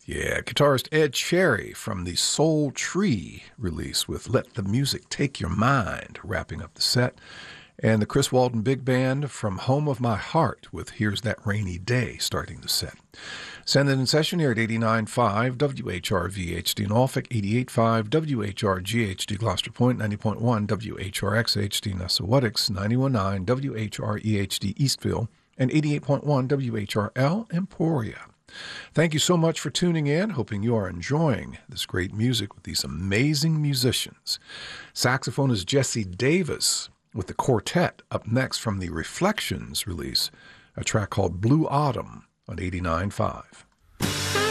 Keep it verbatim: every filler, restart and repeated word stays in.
Yeah, guitarist Ed Cherry from the Soul Tree release with Let the Music Take Your Mind, wrapping up the set. And the Chris Walton Big Band from Home of My Heart with Here's That Rainy Day starting the set. Send it in session here at eighty-nine point five W H R V H D Norfolk, eighty-eight point five W H R G H D Gloucester Point, ninety point one W H R X H D Nessawadox, ninety-one point nine W H R E H D Eastville, and eighty-eight point one W H R L Emporia. Thank you so much for tuning in, hoping you are enjoying this great music with these amazing musicians. Saxophone is Jesse Davis with the quartet up next from the Reflections release, a track called Blue Autumn on eighty-nine point five.